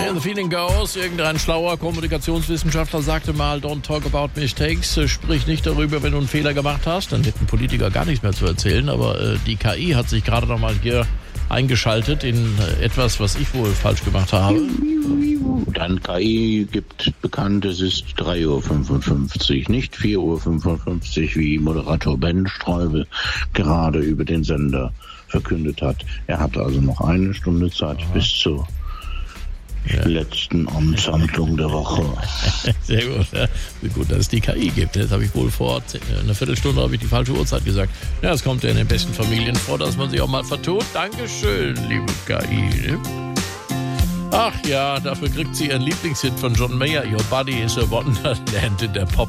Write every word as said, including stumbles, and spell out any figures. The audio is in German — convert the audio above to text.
and the feeling goes. Irgendein schlauer Kommunikationswissenschaftler sagte mal, don't talk about mistakes, sprich nicht darüber, wenn du einen Fehler gemacht hast. Dann hätten Politiker gar nichts mehr zu erzählen. Aber äh, die K I hat sich gerade noch mal hier eingeschaltet in äh, etwas, was ich wohl falsch gemacht habe. Dann K I gibt bekannt, es ist drei Uhr fünfundfünfzig, nicht vier Uhr fünfundfünfzig, wie Moderator Ben Streubel gerade über den Sender verkündet hat. Er hat also noch eine Stunde Zeit Aha. bis zur ja. letzten Amtshandlung der Woche. Sehr gut. Ja. Wie gut, dass es die K I gibt. Jetzt habe ich wohl vor einer Viertelstunde habe ich die falsche Uhrzeit gesagt. Ja, es kommt ja in den besten Familien vor, dass man sich auch mal vertut. Dankeschön, liebe K I. Ach ja, dafür kriegt sie ihren Lieblingshit von John Mayer. Your Body is a Wonderland in der Pop